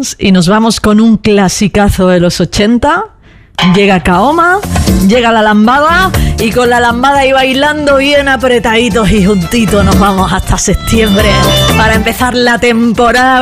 Stones y nos vamos con un clasicazo de los 80. Llega Kaoma, llega la lambada y con la lambada y bailando bien apretaditos y juntitos nos vamos hasta septiembre para empezar la temporada